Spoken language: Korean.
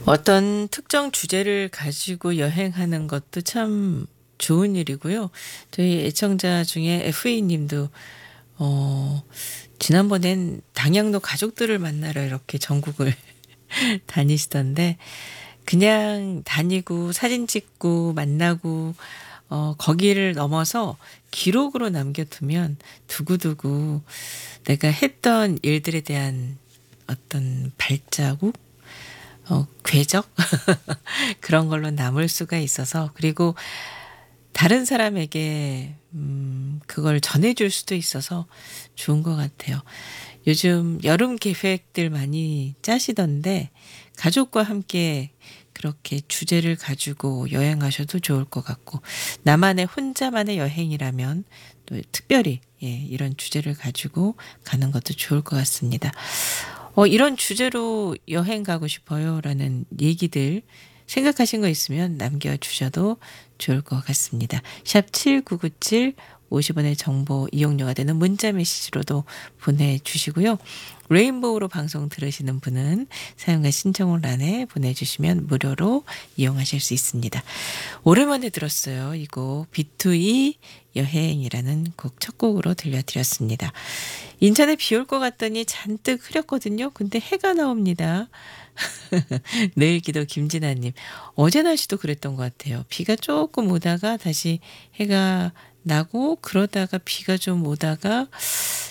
어떤 특정 주제를 가지고 여행하는 것도 참 좋은 일이고요. 저희 애청자 중에 FA 님도 어 지난번엔 당양로 가족들을 만나러 이렇게 전국을 다니시던데 그냥 다니고 사진 찍고 만나고 거기를 넘어서 기록으로 남겨두면 두고두고 내가 했던 일들에 대한 어떤 발자국 궤적 그런 걸로 남을 수가 있어서 그리고 다른 사람에게 그걸 전해줄 수도 있어서 좋은 것 같아요. 요즘 여름 계획들 많이 짜시던데 가족과 함께 그렇게 주제를 가지고 여행하셔도 좋을 것 같고 나만의 혼자만의 여행이라면 또 특별히 이런 주제를 가지고 가는 것도 좋을 것 같습니다. 이런 주제로 여행 가고 싶어요라는 얘기들 생각하신 거 있으면 남겨주셔도 좋을 것 같습니다. 샵 7997 50원의 정보 이용료가 되는 문자 메시지로도 보내주시고요. 레인보우로 방송 들으시는 분은 사용과 신청란에 보내주시면 무료로 이용하실 수 있습니다. 오랜만에 들었어요. 이 곡 B2E 여행이라는 곡 첫 곡으로 들려드렸습니다. 인천에 비 올 것 같더니 잔뜩 흐렸거든요. 근데 해가 나옵니다. 내일기도 김진아님. 어제 날씨도 그랬던 것 같아요. 비가 조금 오다가 다시 해가 나고 그러다가 비가 좀 오다가